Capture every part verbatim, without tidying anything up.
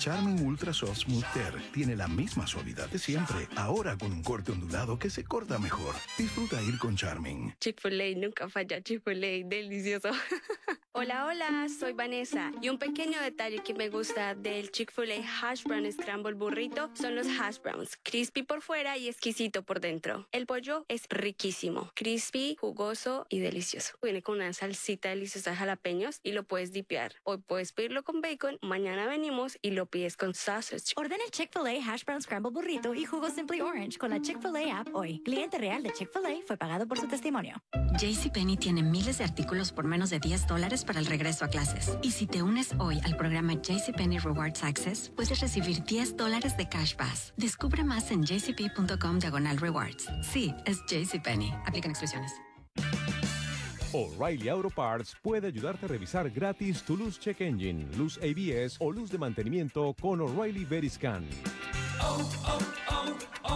Charmin Ultra Soft Smooth Tear tiene la misma suavidad de siempre, ahora con un corte ondulado que se corta mejor. Disfruta ir con Charmin. Chick-fil-A nunca falla. Chick-fil-A, delicioso. Hola, hola, soy Vanessa. Y un pequeño detalle que me gusta del Chick-fil-A Hash Brown Scramble Burrito son los hash browns. Crispy por fuera y exquisito por dentro. El pollo es riquísimo. Crispy, jugoso y delicioso. Viene con una salsita deliciosa de jalapeños y lo puedes dipear. Hoy puedes pedirlo con bacon, mañana venimos y lo pides con sausage. Ordena el Chick-fil-A Hash Brown Scramble Burrito y jugo Simply Orange con la Chick-fil-A app hoy. Cliente real de Chick-fil-A fue pagado por su testimonio. JCPenney tiene miles de artículos por menos de diez dólares para el regreso a clases. Y si te unes hoy al programa JCPenney Rewards Access, puedes recibir diez dólares de Cash Pass. Descubre más en jcp.com diagonal rewards. Sí, es JCPenney. Aplican exclusiones. O'Reilly Auto Parts puede ayudarte a revisar gratis tu luz check engine, luz A B S o luz de mantenimiento con O'Reilly Veriscan. Oh, oh, oh,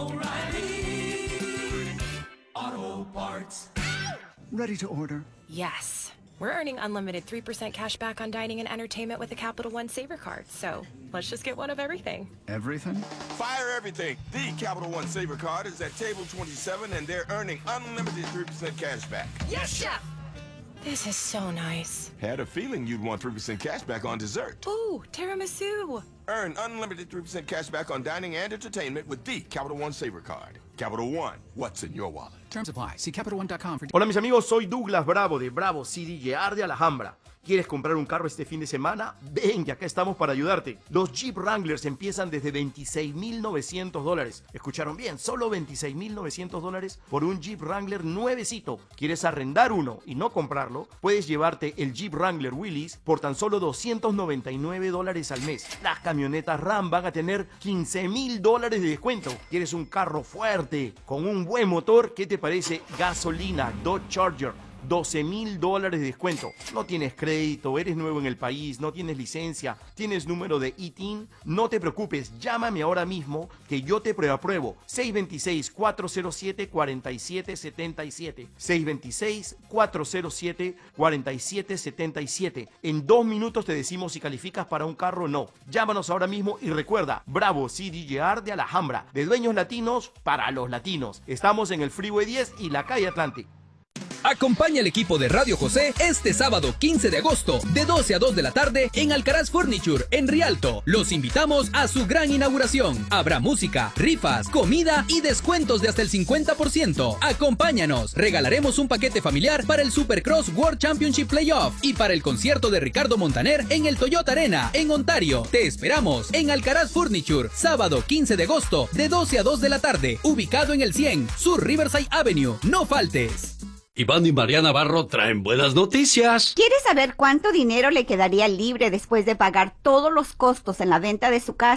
O'Reilly Auto Parts. Ready to order? Yes. We're earning unlimited three percent cash back on dining and entertainment with the Capital One Saver Card. So let's just get one of everything. Everything? Fire everything. The Capital One Saver Card is at table twenty-seven, and they're earning unlimited three percent cash back. Yes, Chef! This is so nice. Had a feeling you'd want three percent cash back on dessert. Ooh, tiramisu. Earn unlimited three percent cash back on dining and entertainment with the Capital One Saver Card. Capital One, what's in your wallet? Terms apply. See Capital One dot com for... Hola mis amigos, soy Douglas Bravo de Bravo C D J R de Alhambra. ¿Quieres comprar un carro este fin de semana? Ven, que acá estamos para ayudarte. Los Jeep Wranglers empiezan desde veintiséis mil novecientos dólares. ¿Escucharon bien? Solo veintiséis mil novecientos dólares por un Jeep Wrangler nuevecito. ¿Quieres arrendar uno y no comprarlo? Puedes llevarte el Jeep Wrangler Willys por tan solo doscientos noventa y nueve dólares al mes. Las camionetas Ram van a tener quince mil dólares de descuento. ¿Quieres un carro fuerte con un buen motor? ¿Qué te parece? Gasolina Dodge Charger. doce mil dólares de descuento. No tienes crédito, eres nuevo en el país, no tienes licencia, tienes número de I T I N. No te preocupes, llámame ahora mismo que yo te preapruebo. seis dos seis, cuatro cero siete, cuatro siete siete siete. seis dos seis, cuatro cero siete, cuatro siete siete siete. En dos minutos te decimos si calificas para un carro o no. Llámanos ahora mismo y recuerda, Bravo C D J R de Alhambra, de dueños latinos para los latinos. Estamos en el Freeway diez y la calle Atlantic. Acompaña al equipo de Radio José este sábado quince de agosto de doce a dos de la tarde en Alcaraz Furniture en Rialto. Los invitamos a su gran inauguración. Habrá música, rifas, comida y descuentos de hasta el cincuenta por ciento. Acompáñanos. Regalaremos un paquete familiar para el Supercross World Championship Playoff y para el concierto de Ricardo Montaner en el Toyota Arena en Ontario. Te esperamos en Alcaraz Furniture, sábado quince de agosto de doce a dos de la tarde, ubicado en el cien Sur Riverside Avenue. No faltes. Iván y María Navarro traen buenas noticias. ¿Quieres saber cuánto dinero le quedaría libre después de pagar todos los costos en la venta de su casa?